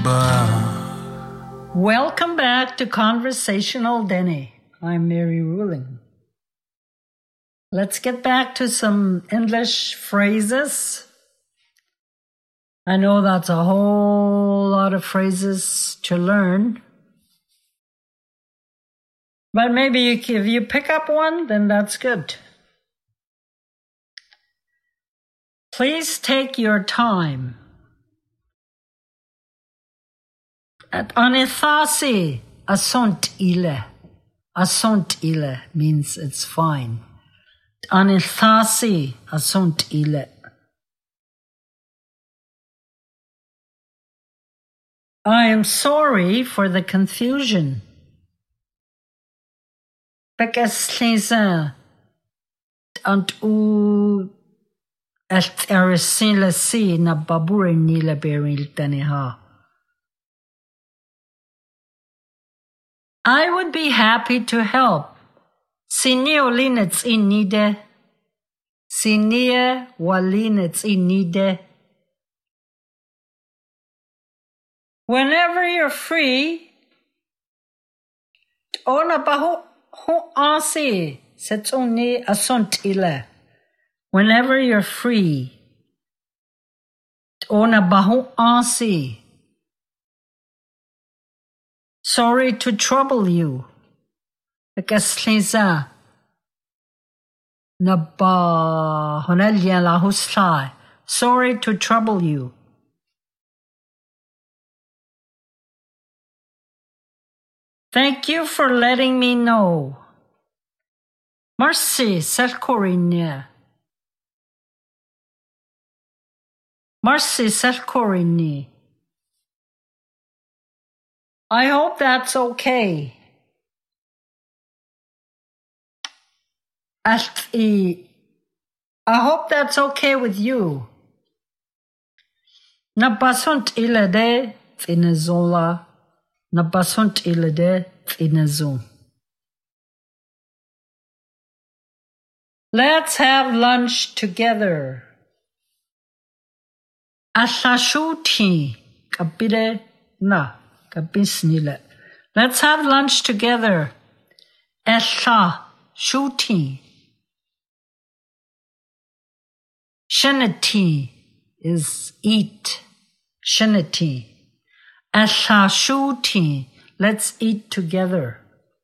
Welcome back to Conversational Denny. I'm Mary Ruling. Let's get back to some English phrases. I know that's a whole lot of phrases to learn. But maybe if you pick up one, then that's good. Please take your time. At anithasi, asont ile. Asont ile means it's fine. Anithasi, asont ile. I am sorry for the confusion. Bekesliza ant u at erisila si na babure nila beril taniha. I would be happy to help. Sinia walinets in nide. Sinia walinets in nide. Whenever you're free, ona bahu ho asi setoni asont ile. Whenever you're free, ona bahu asi. Sorry to trouble you. Bekesliza naba honelya la huslai. Sorry to trouble you. Thank you for letting me know. Merci, selkorinne. Merci, selkorinne. I hope that's okay. I hope that's okay with you. Nabasunt ilade finezola. Nabasunt ilade finezo. Let's have lunch together. Ashashuti kapide na. Let's have lunch together. Esha shuti. Shenati is eat. Shenati. Esha shuti. Let's eat together.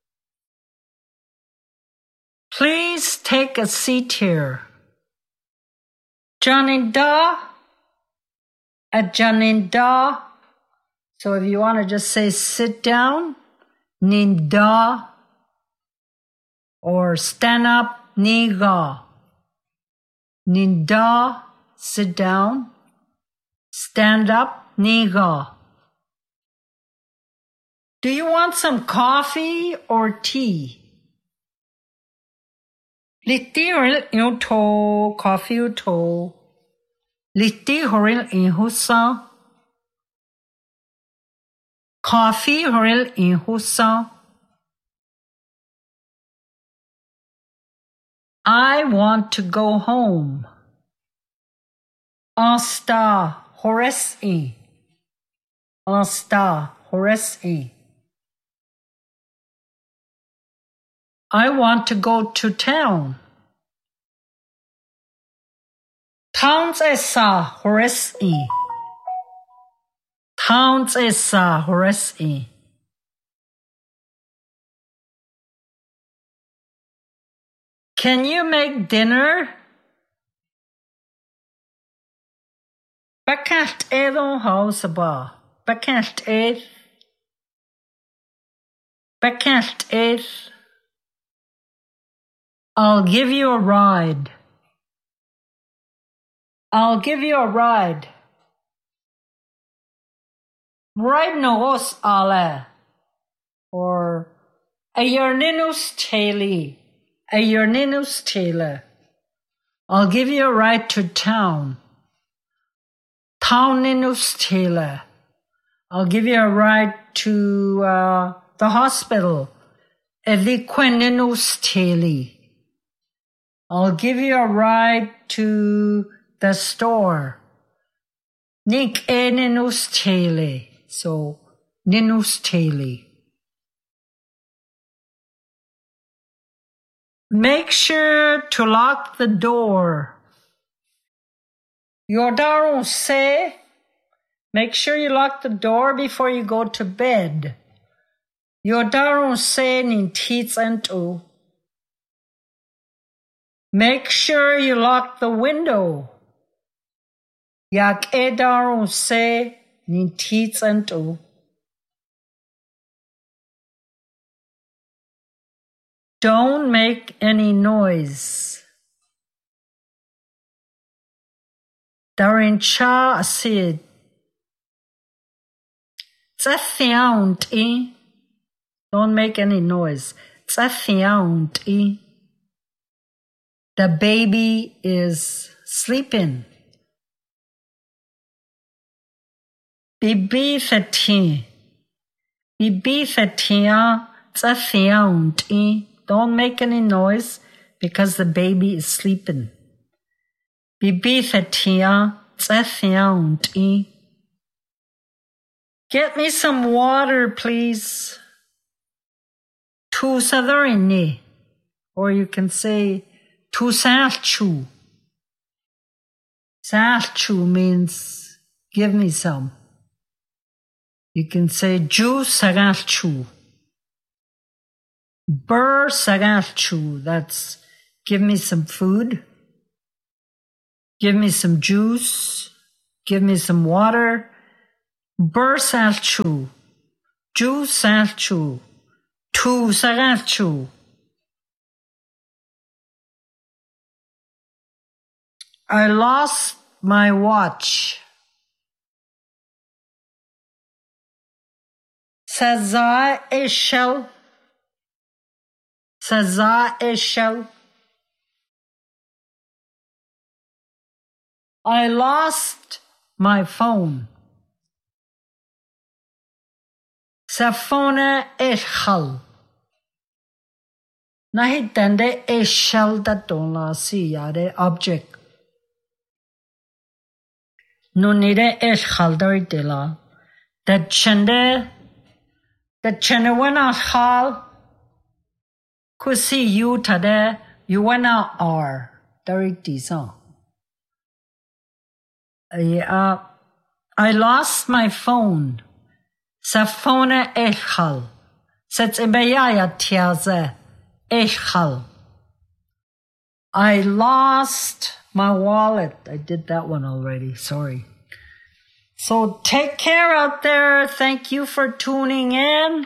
Please take a seat here. Janinda. At Janinda. So if you want to just say sit down, ninda, or stand up, niga. Ninda, sit down, stand up, niga. Do you want some coffee or tea? Liti horil to coffee to. Liti horil husa. Coffee horil husa. I want to go home. Asta horesi. Asta horesi. I want to go to town. Towns esa horesi. Towns esa horesi. Can you make dinner? Bakalt edon hausaba. Bakalt ed. Bakalt ed. I'll give you a ride. I'll give you a ride. Ride noos ale. Or ayerninus teli. Ayerninus tele. I'll give you a ride to town. Towninus tele. I'll give you a ride to the hospital. Eviqueninus teli. I'll give you a ride to the store. Nick eninus tele. So, ninusteli. Make sure to lock the door. Yordaro se. Make sure you lock the door before you go to bed. Yordaro se nin tits entu. Make sure you lock the window. Yak edaro se nin tits entu. Don't make any noise. Darin cha asid. It's a sound, eh? Don't make any noise. It's a sound, eh? The baby is sleeping. Bibi fatin. Bibi fatin. It's a sound, eh? Don't make any noise because the baby is sleeping. Bibi fatia, sound, eh? Get me some water, please. Tu sadarini. Or you can say tu salchu. Salchu means give me some. You can say ju sagalchu. Bur sagalchu, that's give me some food, give me some juice, give me some water. Bur salchu, ju salchu, tu sagalchu. I lost my watch. Saza eshel. Saza eshel. I lost my phone. Safona eshel. Nahitende eshel datona si yade object. Nunide eshel daritela. That chende wana hal. Kusi you tade you wana are daritisa. I lost my phone. Safona eshel. Sets ibayaya tiaze eshel. I lost my wallet. I did that one already. Sorry. So take care out there. Thank you for tuning in.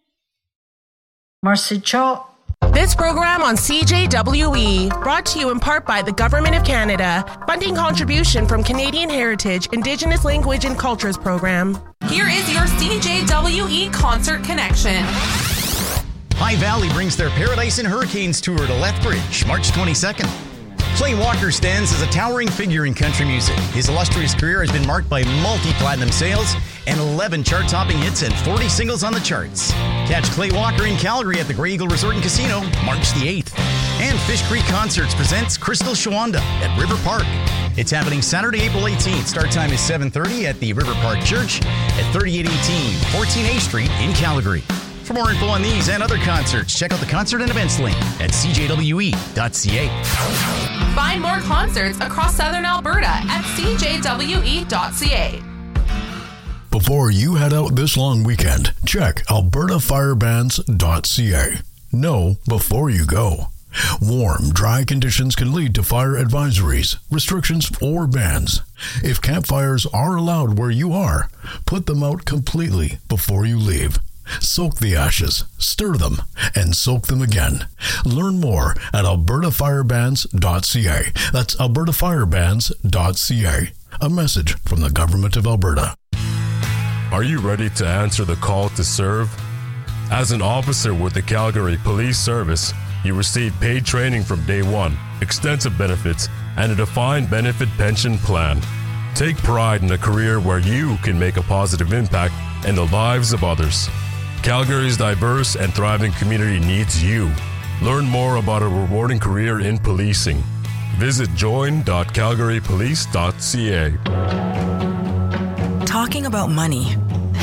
Marcicho. This program on CJWE, brought to you in part by the Government of Canada, funding contribution from Canadian Heritage, Indigenous Language and Cultures Program. Here is your CJWE Concert Connection. High Valley brings their Paradise and Hurricanes tour to Lethbridge, March 22nd. Clay Walker stands as a towering figure in country music. His illustrious career has been marked by multi-platinum sales and 11 chart-topping hits and 40 singles on the charts. Catch Clay Walker in Calgary at the Grey Eagle Resort and Casino, March the 8th. And Fish Creek Concerts presents Crystal Shawanda at River Park. It's happening Saturday, April 18th. Start time is 7:30 at the River Park Church at 3818 14A Street in Calgary. For more info on these and other concerts, check out the concert and events link at cjwe.ca. Find more concerts across Southern Alberta at cjwe.ca. Before you head out this long weekend, check albertafirebands.ca. Know before you go. Warm, dry conditions can lead to fire advisories, restrictions, or bans. If campfires are allowed where you are, put them out completely before you leave. Soak the ashes, stir them, and soak them again. Learn more at albertafirebands.ca. That's albertafirebands.ca. A message from the Government of Alberta. Are you ready to answer the call to serve? As an officer with the Calgary Police Service, you receive paid training from day one, extensive benefits, and a defined benefit pension plan. Take pride in a career where you can make a positive impact in the lives of others. Calgary's diverse and thriving community needs you. Learn more about a rewarding career in policing. Visit join.calgarypolice.ca. Talking about money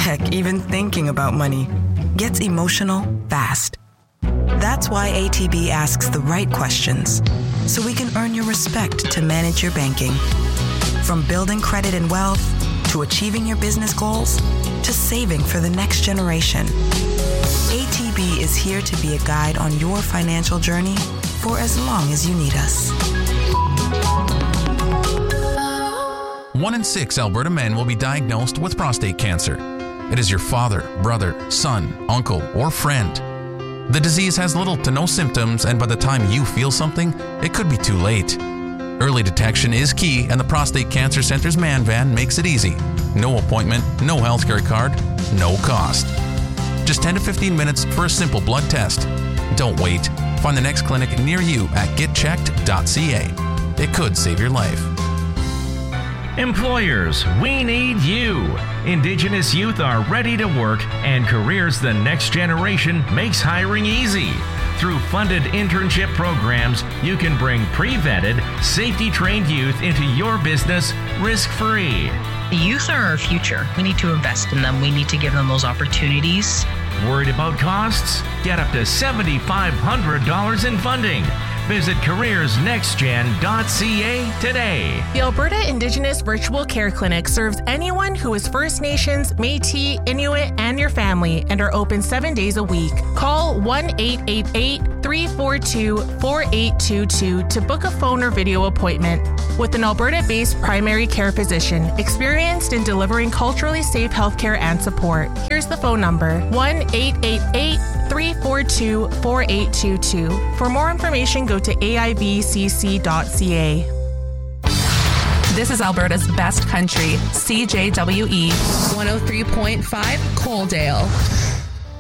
Heck, even thinking about money gets emotional fast. That's why ATB asks the right questions, so we can earn your respect to manage your banking. From building credit and wealth, to achieving your business goals, to saving for the next generation. ATB is here to be a guide on your financial journey for as long as you need us. 1 in 6 Alberta men will be diagnosed with prostate cancer. It is your father, brother, son, uncle, or friend. The disease has little to no symptoms, and by the time you feel something, it could be too late. Early detection is key, and the Prostate Cancer Center's Man Van makes it easy. No appointment, no healthcare card, no cost. Just 10 to 15 minutes for a simple blood test. Don't wait. Find the next clinic near you at getchecked.ca. It could save your life. Employers, we need you. Indigenous youth are ready to work, and Careers the Next Generation makes hiring easy. Through funded internship programs, you can bring pre-vetted, safety-trained youth into your business risk-free. The youth are our future. We need to invest in them. We need to give them those opportunities. Worried about costs? Get up to $7,500 in funding. Visit careersnextgen.ca today. The Alberta Indigenous Virtual Care Clinic serves anyone who is First Nations, Métis, Inuit, and your family, and are open 7 days a week. Call 1-888-342-4822 to book a phone or video appointment with an Alberta-based primary care physician experienced in delivering culturally safe healthcare and support. Here's the phone number, 1-888-342-4822. For more information, go to aivcc.ca. This is Alberta's best country, CJWE 103.5 Coaldale.